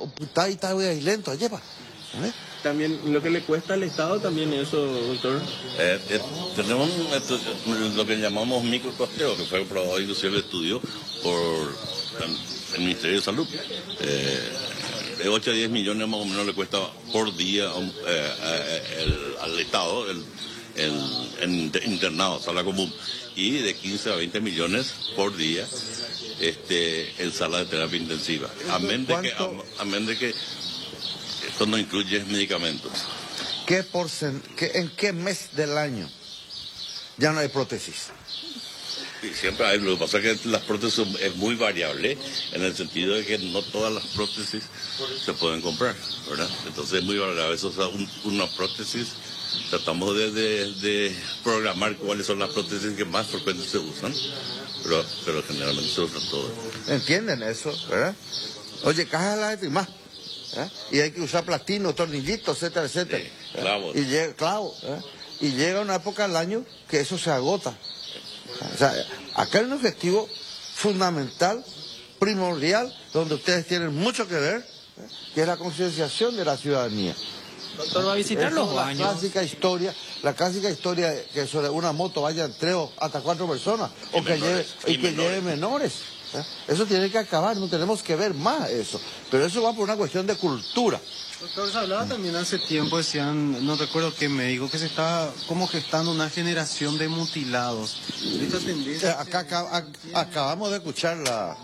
puta y está lento, lleva. También lo que le cuesta al Estado también eso, doctor. Tenemos lo que llamamos microcosteo, que fue aprobado inclusive el estudio por el Ministerio de Salud. De 8 a 10 millones más o menos le cuesta por día al Estado el internado, sala común, y de 15 a 20 millones por día en sala de terapia intensiva. Amén de que esto no incluye medicamentos. ¿En qué mes del año ya no hay prótesis? Sí, siempre hay. Lo que pasa es que las prótesis es muy variable, en el sentido de que no todas las prótesis se pueden comprar, ¿verdad? Entonces es muy variable. Eso es una prótesis. Tratamos de programar cuáles son las prótesis que más frecuentes se usan, pero generalmente se usan todas. ¿Entienden eso, verdad? Oye, caja y más. Y hay que usar platino, tornillitos, etcétera, etcétera. Sí, clavos. Y llega una época al año que eso se agota. O sea, acá hay un objetivo fundamental, primordial, donde ustedes tienen mucho que ver, que es la concienciación de la ciudadanía. Doctor, ¿va a visitar los baños? La clásica historia que sobre una moto vayan 3 o hasta 4 personas, o que lleve menores. Eso tiene que acabar, no tenemos que ver más eso. Pero eso va por una cuestión de cultura. Doctor, se hablaba también hace tiempo, decían, no recuerdo qué me dijo, que se estaba como gestando una generación de mutilados. Esta tendencia... Acabamos de escuchar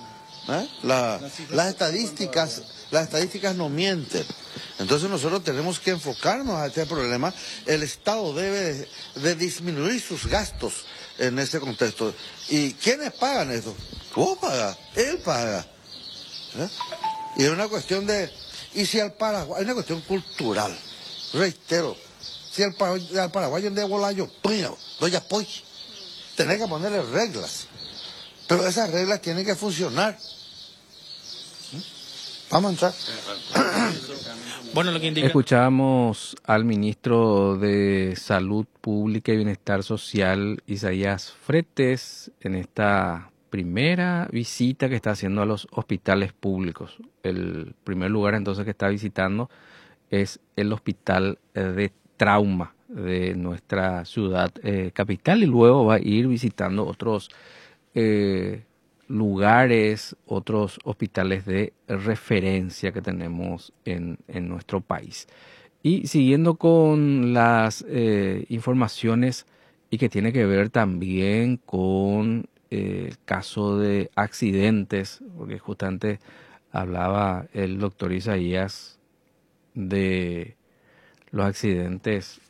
las estadísticas no mienten. Entonces nosotros tenemos que enfocarnos a este problema. El Estado debe de disminuir sus gastos en este contexto. ¿Y quiénes pagan eso? ¿Vos pagas? Él paga. Y es una cuestión de... Y si al Paraguay, es una cuestión cultural, reitero, si al paraguayo de bolayo, doy apoyo, tenés que ponerle reglas, pero esas reglas tienen que funcionar. Vamos a entrar. Bueno, lo que indica... Escuchamos al ministro de Salud Pública y Bienestar Social, Isaías Fretes, en esta primera visita que está haciendo a los hospitales públicos. El primer lugar entonces que está visitando es el hospital de trauma de nuestra ciudad capital, y luego va a ir visitando otros lugares, otros hospitales de referencia que tenemos en nuestro país. Y siguiendo con las informaciones, y que tiene que ver también con el caso de accidentes, porque justamente hablaba el doctor Isaías de los accidentes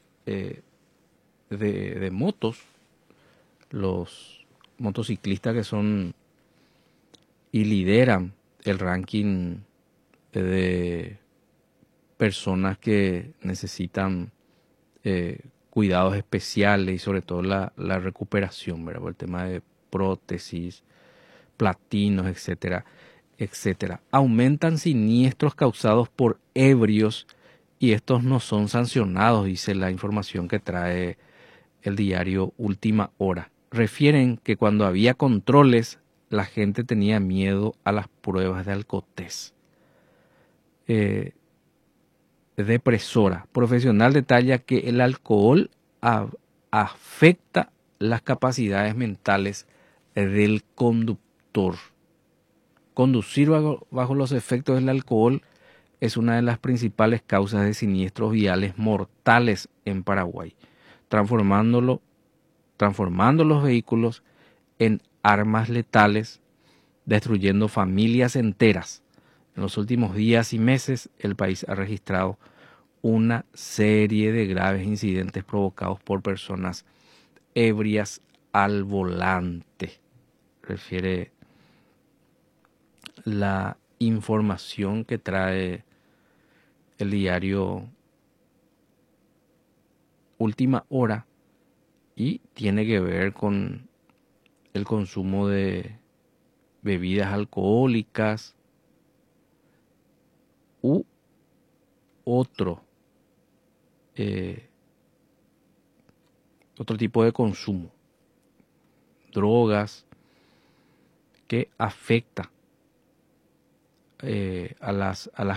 de motos, los motociclistas que son y lideran el ranking de personas que necesitan cuidados especiales, y sobre todo la recuperación, ¿verdad? Por el tema de prótesis, platinos, etcétera, etcétera. Aumentan siniestros causados por ebrios, y estos no son sancionados, dice la información que trae el diario Última Hora. Refieren que cuando había controles, la gente tenía miedo a las pruebas de alcotés. Depresora profesional detalla que el alcohol afecta las capacidades mentales del conductor. Conducir bajo los efectos del alcohol es una de las principales causas de siniestros viales mortales en Paraguay, transformando los vehículos en armas letales, destruyendo familias enteras. En los últimos días y meses, el país ha registrado una serie de graves incidentes provocados por personas ebrias al volante, refiere la información que trae el diario Última Hora, y tiene que ver con el consumo de bebidas alcohólicas u otro tipo de consumo, drogas, que afecta a las